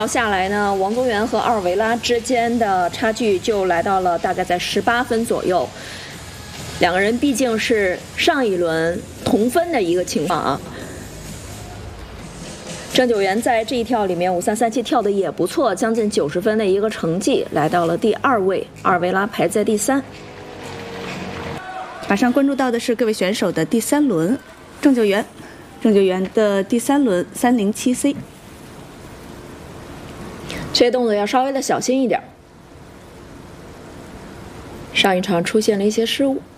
下来呢，王宗源和奥尔维拉之间的差距就来到了大概在18分左右。两个人毕竟是上一轮同分的一个情况啊。郑九元在这一跳里面5337跳的也不错，将近90分的一个成绩，来到了第2位，奥尔维拉排在第3。 马上关注到的是各位选手的第3轮，郑九元的第3轮307C。 这些动作要稍微的小心一点，上一场出现了一些失误。